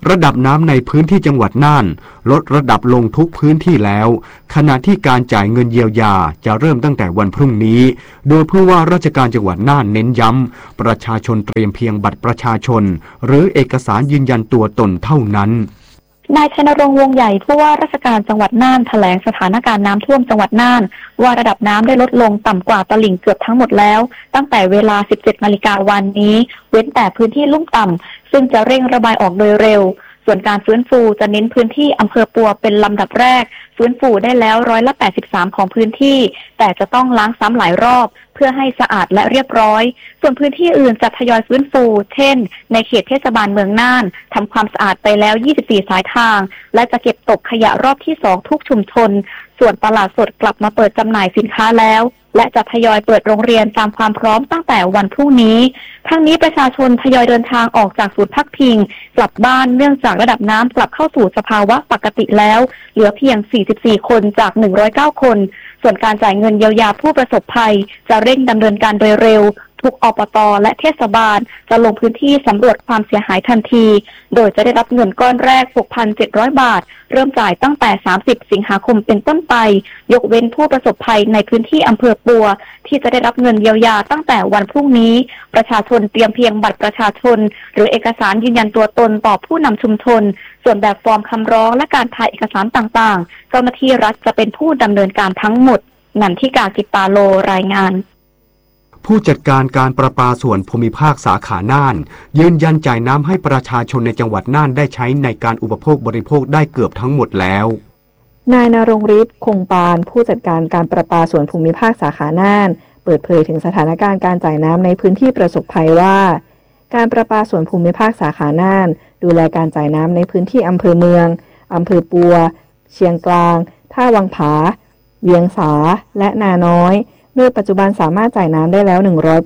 ระดับน้ำในพื้นที่จังหวัดน่านลดระดับลงทุกพื้นที่แล้วขณะที่การจ่ายเงินเยียวยาจะเริ่มตั้งแต่วันพรุ่งนี้โดยผู้ว่าราชการจังหวัดน่านเน้นย้ำประชาชนเตรียมเพียงบัตรประชาชนหรือเอกสารยืนยันตัวตนเท่านั้นนายชัยนรงค์วงใหญ่ผู้ว่าราชการจังหวัดน่านแถลงสถานการณ์น้ำท่วมจังหวัดน่านว่าระดับน้ำได้ลดลงต่ำกว่าตลิ่งเกือบทั้งหมดแล้วตั้งแต่เวลา 17 นาฬิกาวันนี้เว้นแต่พื้นที่ลุ่มต่ำซึ่งจะเร่งระบายออกโดยเร็วส่วนการฟื้นฟูจะเน้นพื้นที่อำเภอปัวเป็นลำดับแรกฟื้นฟูได้แล้ว83%ของพื้นที่แต่จะต้องล้างซ้ำหลายรอบเพื่อให้สะอาดและเรียบร้อยส่วนพื้นที่อื่นจะทยอยฟื้นฟูเช่นในเขตเทศบาลเมืองน่านทำความสะอาดไปแล้ว24สายทางและจะเก็บตกขยะรอบที่2ทุกชุมชนส่วนตลาดสดกลับมาเปิดจำหน่ายสินค้าแล้วและจะทยอยเปิดโรงเรียนตามความพร้อมตั้งแต่วันพรุ่งนี้ทั้งนี้ประชาชนทยอยเดินทางออกจากศูนย์พักพิงกลับบ้านเนื่องจากระดับน้ำกลับเข้าสู่สภาวะปกติแล้วเหลือเพียง44คนจาก109คนส่วนการจ่ายเงินเยียวยาผู้ประสบภัยจะเร่งดำเนินการโดยเร็วทุกอบต.และเทศบาลจะลงพื้นที่สำรวจความเสียหายทันทีโดยจะได้รับเงินก้อนแรก 6,700 บาทเริ่มจ่ายตั้งแต่30สิงหาคมเป็นต้นไปยกเว้นผู้ประสบภัยในพื้นที่อำเภอปัวที่จะได้รับเงินเยียวยาตั้งแต่วันพรุ่งนี้ประชาชนเตรียมเพียงบัตรประชาชนหรือเอกสารยืนยันตัวตนต่อผู้นำชุมชนส่วนแบบฟอร์มคำร้องและการถ่ายเอกสารต่างๆเจ้าหน้าที่รัฐจะเป็นผู้ดำเนินการทั้งหมดนันทิกา กิตตาโลรายงานผู้จัดการการประปาส่วนภูมิภาคสาขาน่านยืนยันจ่ายน้ำให้ประชาชนในจังหวัดน่านได้ใช้ในการอุปโภคบริโภคได้เกือบทั้งหมดแล้วนายณรงค์ฤทธิ์คงปานผู้จัดการการประปาส่วนภูมิภาคสาขาน่านเปิดเผยถึงสถานการณ์การจ่ายน้ำในพื้นที่ประสบภัยว่าการประปาส่วนภูมิภาคสาขาน่านดูแลการจ่ายน้ำในพื้นที่อำเภอเมืองอำเภอปัวเชียงกลางท่าวังผาเวียงสาและนาน้อยโดยปัจจุบันสามารถจ่ายน้ำได้แล้ว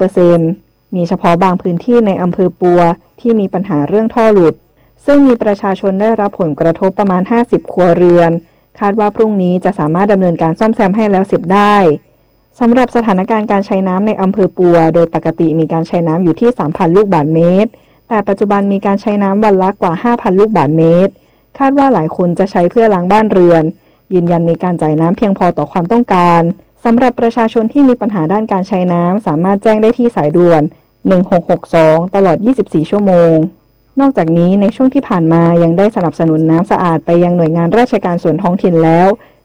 100% มีเฉพาะบางพื้นที่ในอำเภอปัวที่มีปัญหาเรื่องท่อหลุดซึ่งมีประชาชนได้รับผลกระทบประมาณ50ครัวเรือนคาดว่าพรุ่งนี้จะสามารถดำเนินการซ่อมแซมให้แล้วเสร็จได้สำหรับสถานการณ์การใช้น้ำในอำเภอปัวโดยปกติมีการใช้น้ำอยู่ที่ 3,000 ลูกบาศก์เมตรแต่ปัจจุบันมีการใช้น้ำวันละกว่า 5,000 ลูกบาศก์เมตรคาดว่าหลายคนจะใช้เพื่อล้างบ้านเรือนยืนยันมีการจ่ายน้ำเพียงพอต่อความต้องการสำหรับประชาชนที่มีปัญหาด้านการใช้น้ำสามารถแจ้งได้ที่สายด่วน1662ตลอด24ชั่วโมงนอกจากนี้ในช่วงที่ผ่านมายังได้สนับสนุนน้ำสะอาดไปยังหน่วยงานราชการส่วนท้องถิ่นแล้ว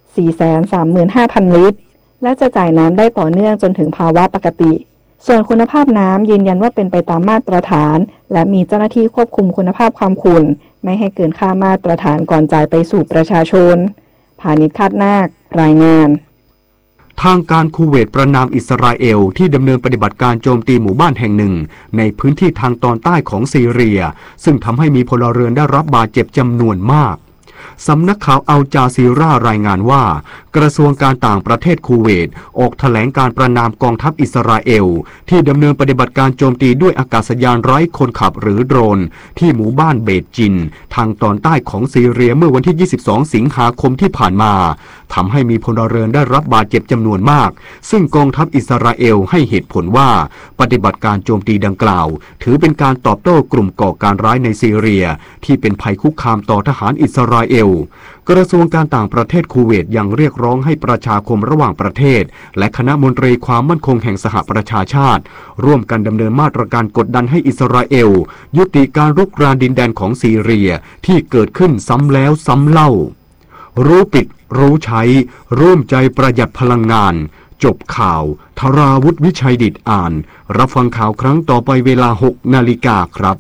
435,000 ลิตรและจะจ่ายน้ำได้ต่อเนื่องจนถึงภาวะปกติส่วนคุณภาพน้ำยืนยันว่าเป็นไปตามมาตรฐานและมีเจ้าหน้าที่ควบคุมคุณภาพความขุ่นไม่ให้เกินค่ามาตรฐานก่อนจ่ายไปสู่ประชาชนพานิช คาดนาครายงานทางการคูเวตประณามอิสราเอลที่ดำเนินปฏิบัติการโจมตีหมู่บ้านแห่งหนึ่งในพื้นที่ทางตอนใต้ของซีเรียซึ่งทำให้มีพลเรือนได้รับบาดเจ็บจำนวนมากสำนักข่าวอัลจาซีรารายงานว่ากระทรวงการต่างประเทศคูเวตออกแถลงการประณามกองทัพอิสราเอลที่ดำเนินปฏิบัติการโจมตีด้วยอากาศยานไร้คนขับหรือโดรนที่หมู่บ้านเบตจินทางตอนใต้ของซีเรียเมื่อวันที่22สิงหาคมที่ผ่านมาทำให้มีพลเรือนได้รับบาดเจ็บจำนวนมากซึ่งกองทัพอิสราเอลให้เหตุผลว่าปฏิบัติการโจมตีดังกล่าวถือเป็นการตอบโต้กลุ่มก่อการร้ายในซีเรียที่เป็นภัยคุกคามต่อทหารอิสราเอลกระทรวงการต่างประเทศคูเวตยังเรียกร้องให้ประชาคมระหว่างประเทศและคณะมนตรีความมั่นคงแห่งสหประชาชาติร่วมกันดำเนินมาตรการกดดันให้อิสราเอลยุติการรุกรานดินแดนของซีเรียที่เกิดขึ้นซ้ำแล้วซ้ำเล่ารู้ปิดรู้ใช้ร่วมใจประหยัดพลังงานจบข่าวธราวุฒิวิชัยดิษฐ์อ่านรับฟังข่าวครั้งต่อไปเวลา 6 นาฬิกาครับ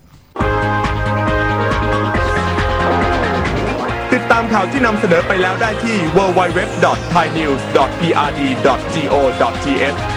ติดตามข่าวที่นำเสนอไปแล้วได้ที่ www.thainews.prd.go.th